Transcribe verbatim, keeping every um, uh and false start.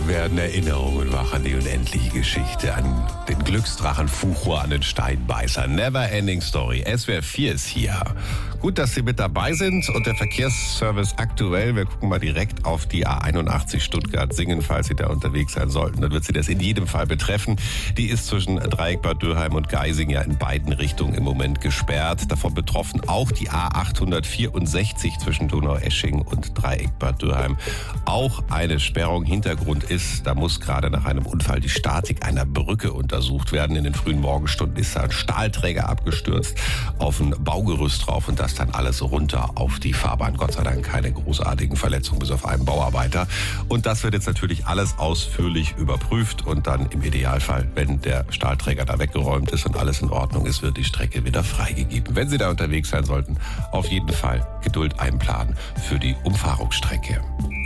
werden Erinnerungen wach an die unendliche Geschichte, an den Glücksdrachen Fuchur, an den Steinbeißer. Never Ending Story. S W R vier ist hier. Gut, dass Sie mit dabei sind und der Verkehrsservice aktuell. Wir gucken mal direkt auf die A einundachtzig Stuttgart-Singen, falls Sie da unterwegs sein sollten. Dann wird Sie das in jedem Fall betreffen. Die ist zwischen Dreieck Bad Dürheim und Geising ja in beiden Richtungen im Moment gesperrt. Davon betroffen auch die A achthundertvierundsechzig zwischen Donaueschingen und Dreieck Bad Dürheim. Auch eine Sperrung. Hintergrund ist, da muss gerade nach einem Unfall die Statik einer Brücke untersucht werden. In den frühen Morgenstunden ist da ein Stahlträger abgestürzt auf ein Baugerüst drauf und das dann alles runter auf die Fahrbahn. Gott sei Dank keine großartigen Verletzungen, bis auf einen Bauarbeiter. Und das wird jetzt natürlich alles ausführlich überprüft und dann im Idealfall, wenn der Stahlträger da weggeräumt ist und alles in Ordnung ist, wird die Strecke wieder freigegeben. Wenn Sie da unterwegs sein sollten, auf jeden Fall Geduld einplanen für die Umfahrungsstrecke.